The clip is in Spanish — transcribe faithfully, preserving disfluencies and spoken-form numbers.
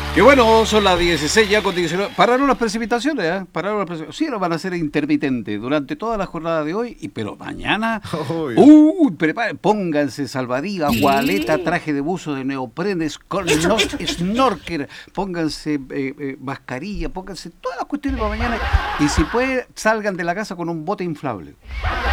Y bueno, son las dieciséis ya con diecinueve. Pararon las precipitaciones, ¿eh? Pararon las precipitaciones. Sí, no van a ser intermitentes durante toda la jornada de hoy, y pero mañana. Obvio. ¡Uh! Preparen, pónganse salvavidas, Sí. gualeta, traje de buzo de neoprenes, con Eso, no- eso, eso. snorkel, pónganse eh, eh, mascarilla, pónganse todas las cuestiones para mañana. Y si puede, salgan de la casa con un bote inflable.